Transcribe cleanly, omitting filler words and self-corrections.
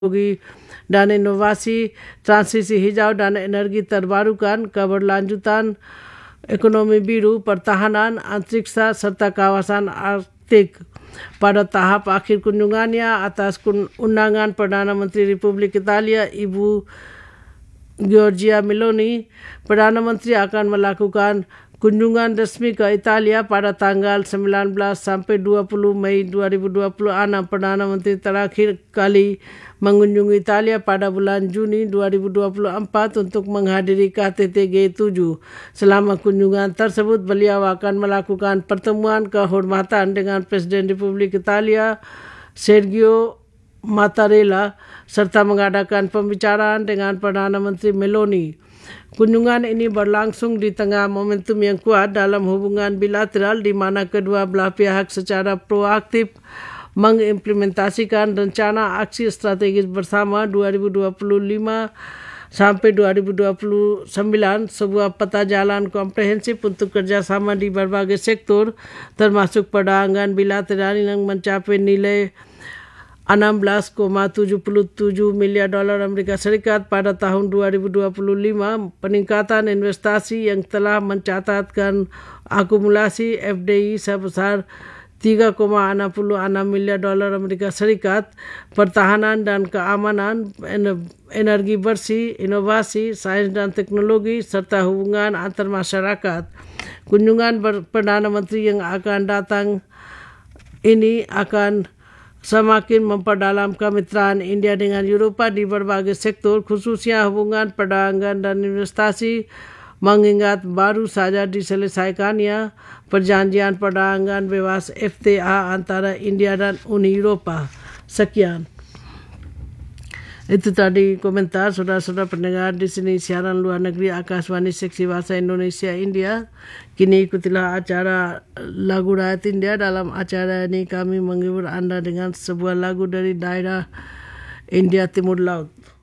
teknologi dan inovasi, transisi hijau dan energi terbarukan, keberlanjutan ekonomi biru, pertahanan, antariksa serta kawasan Arktik. Pada tahap akhir kunjungannya atas undangan Perdana Menteri Republik Italia Ibu Giorgia Meloni, Perdana Menteri akan melakukan kunjungan resmi ke Italia pada tanggal 19 sampai 20 Mei 2026. Perdana Menteri terakhir kali mengunjungi Italia pada bulan Juni 2024 untuk menghadiri KTT G7. Selama kunjungan tersebut, beliau akan melakukan pertemuan kehormatan dengan Presiden Republik Italia Sergio Mattarella serta mengadakan pembicaraan dengan Perdana Menteri Meloni. Kunjungan ini berlangsung di tengah momentum yang kuat dalam hubungan bilateral di mana kedua belah pihak secara proaktif mengimplementasikan rencana aksi strategis bersama 2025 sampai 2029, sebuah peta jalan komprehensif untuk kerjasama di berbagai sektor termasuk perdagangan bilateral yang mencapai nilai $16,77 miliar Amerika Serikat pada tahun 2025, peningkatan investasi yang telah mencatatkan akumulasi FDI sebesar $3,66 miliar Amerika Serikat, pertahanan dan keamanan, energi bersih, inovasi, sains dan teknologi, serta hubungan antar masyarakat. Kunjungan Perdana Menteri yang akan datang ini akan semakin memperdalam kemitraan India dengan Eropah di berbagai sektor, khususnya hubungan perdagangan dan investasi, mengingat baru saja diselesaikannya perjanjian perdagangan bebas FTA antara India dan Uni Eropah. Sekian. Itu tadi komentar saudara-saudara pendengar di sini siaran luar negeri Akashvani Seksi Bahasa Indonesia India. Kini ikutilah acara lagu rakyat India. Dalam acara ini kami menghibur anda dengan sebuah lagu dari daerah India Timur Laut.